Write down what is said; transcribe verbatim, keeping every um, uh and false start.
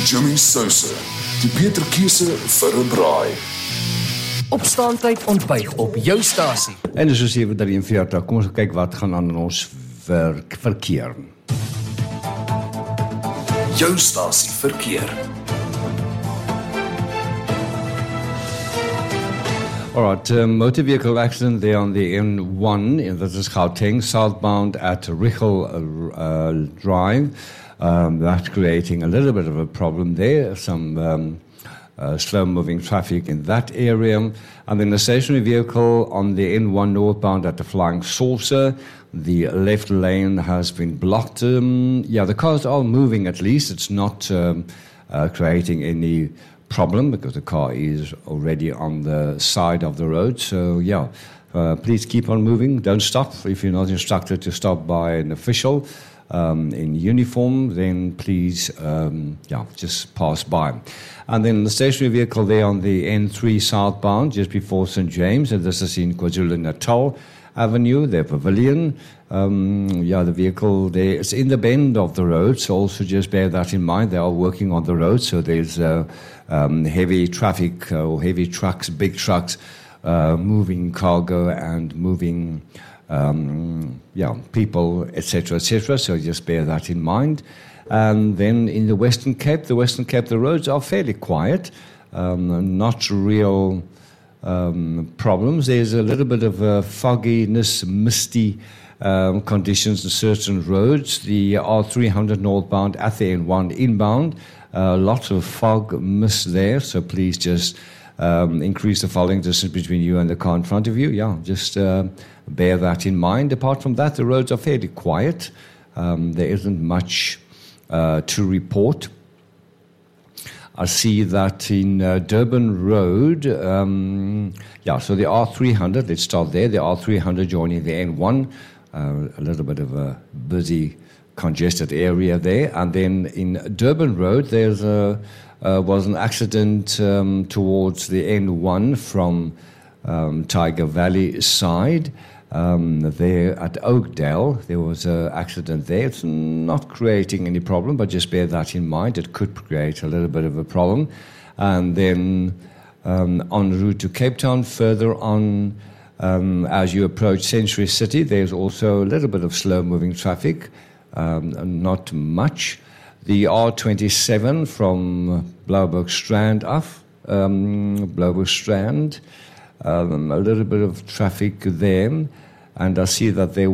Jimmy Souse, die Peter Kiese vir 'n braai. Opstaantyd ontbyt op jou stasie. En dis so sewe drie en veertig, kom ons kyk wat gaan aan in ons ver verkeer. Jou stasie verkeer. Alright, um, motor vehicle accident there on the N one, in that is Gauteng, southbound at Richel uh, uh, Drive. Um, that's creating a little bit of a problem there, some um, uh, slow-moving traffic in that area. And then a stationary vehicle on the N one northbound at the Flying Saucer. The left lane has been blocked. Um, yeah, the cars are moving at least. It's not um, uh, creating any problem because the car is already on the side of the road. So, yeah, uh, please keep on moving. Don't stop. If you're not instructed to stop by an official um, in uniform, then please, um, yeah, just pass by. And then the stationary vehicle there on the N three southbound, just before Saint James, and this is in KwaZulu-Natal Avenue, the pavilion. Um, yeah, the vehicle there is in the bend of the road, so also just bear that in mind. They are working on the road, so there's uh, um, heavy traffic uh, or heavy trucks, big trucks, uh, moving cargo and moving um, yeah, people, et cetera, et cetera. So just bear that in mind. And then in the Western Cape, the Western Cape, the roads are fairly quiet, um, not real um, problems. There's a little bit of uh, fogginess, misty um, conditions in certain roads. The R three hundred northbound at the N one inbound, a lot of fog, mist there, so please just um, increase the following distance between you and the car in front of you. Yeah, just uh, bear that in mind. Apart from that, the roads are fairly quiet. Um, there isn't much Uh, to report. I see that in uh, Durban Road, um, yeah, so the R three hundred, let's start there, the R three hundred joining the N one, uh, a little bit of a busy, congested area there. And then in Durban Road, there's a, uh, was an accident um, towards the N one from um, Tiger Valley side. Um, there at Oakdale, there was an accident there. It's not creating any problem, but just bear that in mind. It could create a little bit of a problem. And then um, en route to Cape Town, further on, um, as you approach Century City, there's also a little bit of slow-moving traffic, um, not much. The R twenty-seven from Blouberg Strand af, um, Blouberg Strand, um, a little bit of traffic there. And I see that there